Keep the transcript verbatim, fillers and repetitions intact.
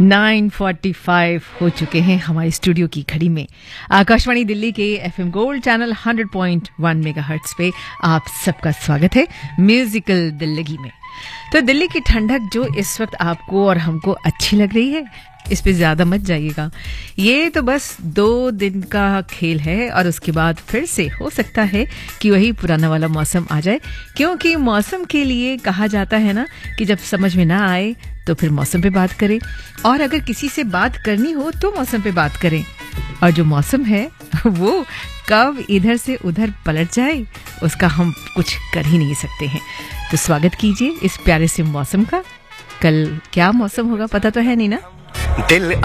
Nine forty five हो चुके हैं हमारे स्टूडियो की घड़ी में। आकाशवाणी दिल्ली के FM gold channel hundred point one megahertz पे आप सबका स्वागत है म्यूजिकल दिल्लगी में। तो दिल्ली की ठंडक जो इस वक्त आपको और हमको अच्छी लग रही है, इस पे ज्यादा मत जाइएगा। ये तो बस दो दिन का खेल है और उसके बाद फिर से हो सकता है कि वही पुराना वाला मौसम आ जाए, क्योंकि मौसम के लिए कहा जाता है ना कि जब समझ में ना आए तो फिर मौसम पे बात करें, और अगर किसी से बात करनी हो तो मौसम पे बात करें। और जो मौसम है वो कब इधर से उधर पलट जाए उसका हम कुछ कर ही नहीं सकते हैं। तो स्वागत कीजिए इस प्यारे से मौसम का। कल क्या मौसम होगा पता तो है नहीं ना। दिल